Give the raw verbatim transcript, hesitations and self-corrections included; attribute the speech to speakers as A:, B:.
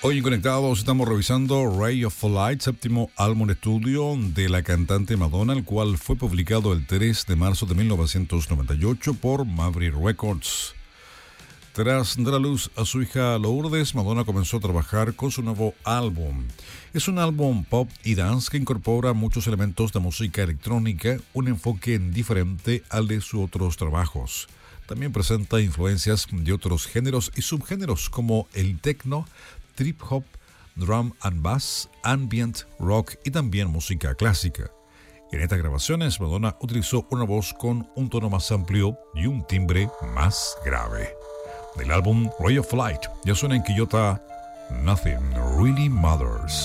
A: Hoy en Conectados estamos revisando Ray of Light, séptimo álbum de estudio de la cantante Madonna, el cual fue publicado el tres de marzo de mil novecientos noventa y ocho por Maverick Records. Tras dar a luz a su hija Lourdes, Madonna comenzó a trabajar con su nuevo álbum. Es un álbum pop y dance que incorpora muchos elementos de música electrónica, un enfoque diferente al de sus otros trabajos. También presenta influencias de otros géneros y subgéneros como el techno, trip hop, drum and bass, ambient, rock y también música clásica. En estas grabaciones, Madonna utilizó una voz con un tono más amplio y un timbre más grave. Del álbum Ray of Light, ya suena en Quillota Nothing Really Matters.